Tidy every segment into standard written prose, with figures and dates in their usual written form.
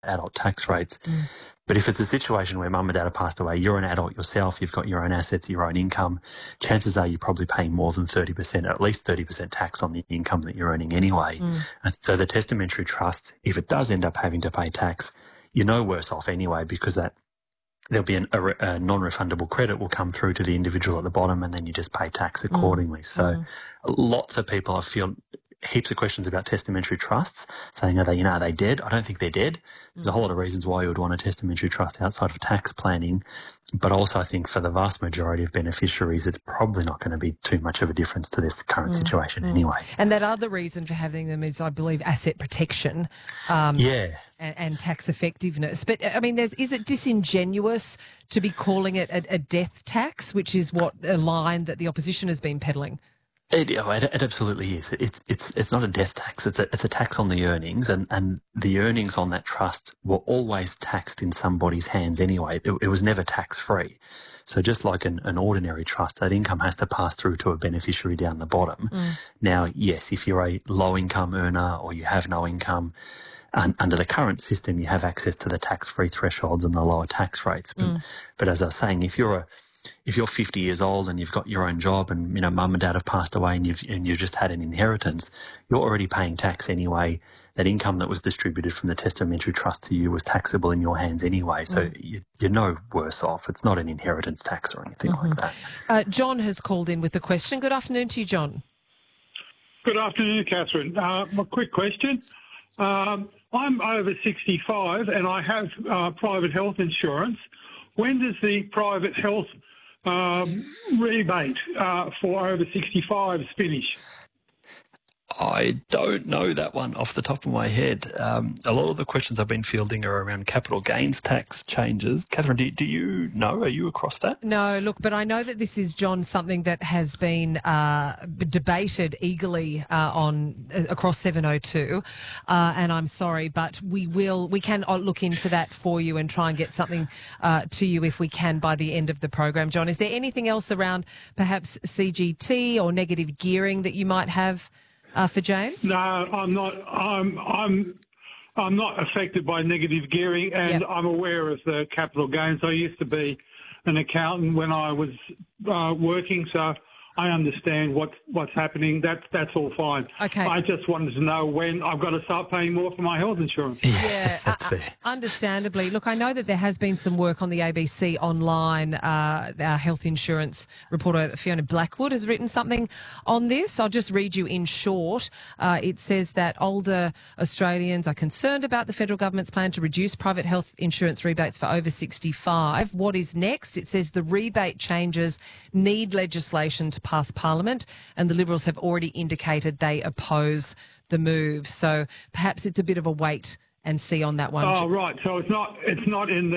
adult tax rates. But if it's a situation where mum and dad have passed away, you're an adult yourself, you've got your own assets, your own income, chances are you're probably paying more than 30%, at least 30% tax on the income that you're earning anyway. And so the testamentary trust, if it does end up having to pay tax, you're no worse off anyway, because there'll be a non-refundable credit will come through to the individual at the bottom, and then you just pay tax accordingly. So lots of people, I feel, heaps of questions about testamentary trusts, saying, are they dead? I don't think they're dead. There's a whole lot of reasons why you would want a testamentary trust outside of tax planning. But also I think for the vast majority of beneficiaries, it's probably not going to be too much of a difference to this current situation anyway. And that other reason for having them is, I believe, asset protection. And tax effectiveness. But, I mean, is it disingenuous to be calling it a death tax, which is what a line that the opposition has been peddling? It absolutely is. It's not a death tax. It's a tax on the earnings, and the earnings on that trust were always taxed in somebody's hands anyway. It was never tax-free. So just like an ordinary trust, that income has to pass through to a beneficiary down the bottom. Now, yes, if you're a low-income earner or you have no income, under the current system, you have access to the tax-free thresholds and the lower tax rates. But as I was saying, if you're 50 years old and you've got your own job and, mum and dad have passed away and you've just had an inheritance, you're already paying tax anyway. That income that was distributed from the testamentary trust to you was taxable in your hands anyway. So you're no worse off. It's not an inheritance tax or anything like that. John has called in with a question. Good afternoon to you, John. Good afternoon, Catherine. My quick question. I'm over 65 and I have private health insurance. When does the private health rebate for over 65s finish? I don't know that one off the top of my head. A lot of the questions I've been fielding are around capital gains tax changes. Catherine, do you know? Are you across that? No, look, but I know that this is, John, something that has been debated eagerly across 702. And I'm sorry, but we can look into that for you and try and get something to you if we can by the end of the program. John, is there anything else around perhaps CGT or negative gearing that you might have for James? No, I'm not. I'm not affected by negative gearing, and I'm aware of the capital gains. I used to be an accountant when I was working, so I understand what's happening. That's all fine. Okay. I just wanted to know when I've got to start paying more for my health insurance. Yeah, that's fair. Understandably. Look, I know that there has been some work on the ABC online. Our health insurance reporter, Fiona Blackwood, has written something on this. I'll just read you in short. It says that older Australians are concerned about the federal government's plan to reduce private health insurance rebates for over 65. What is next? It says the rebate changes need legislation to pass Parliament, and the Liberals have already indicated they oppose the move. So perhaps it's a bit of a wait and see on that one. Oh, right. So it's not in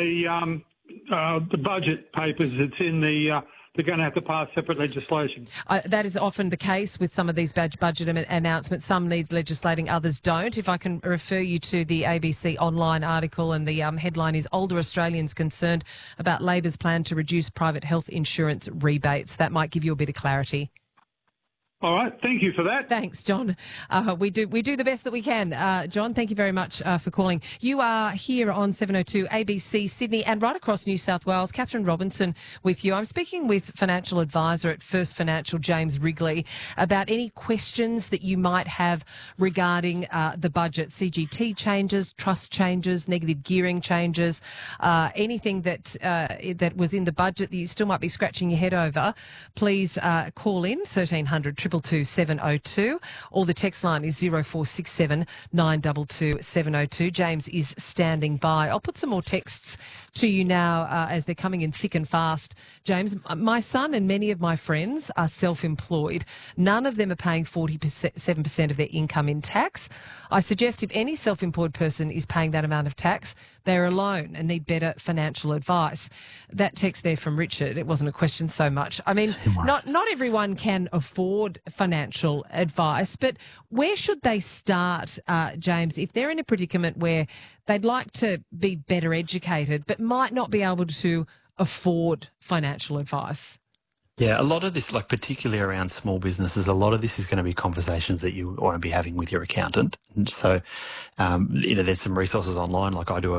the budget papers. It's in the they're going to have to pass separate legislation. That is often the case with some of these budget announcements. Some need legislating, others don't. If I can refer you to the ABC online article, and the headline is Older Australians Concerned About Labor's Plan to Reduce Private Health Insurance Rebates. That might give you a bit of clarity. All right, thank you for that. Thanks, John. We do the best that we can. John, thank you very much for calling. You are here on 702 ABC Sydney and right across New South Wales. Catherine Robinson with you. I'm speaking with financial advisor at First Financial, James Wrigley, about any questions that you might have regarding the budget, CGT changes, trust changes, negative gearing changes, anything that was in the budget that you still might be scratching your head over. Please call in 1300 222 702, or the text line is 0467 922 702. James is standing by. I'll put some more texts to you now as they're coming in thick and fast. James, my son and many of my friends are self-employed. None of them are paying 47% of their income in tax. I suggest if any self-employed person is paying that amount of tax, they're alone and need better financial advice. That text there from Richard, it wasn't a question so much. I mean, not everyone can afford financial advice, but where should they start, James, if they're in a predicament where they'd like to be better educated but might not be able to afford financial advice? Yeah, a lot of this, like particularly around small businesses, a lot of this is going to be conversations that you want to be having with your accountant. And so, there's some resources online, like I do